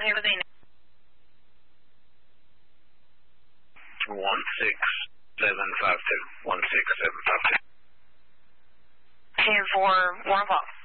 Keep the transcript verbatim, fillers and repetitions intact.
everything. one six seven five two. one six seven five two. ten four, one o'clock.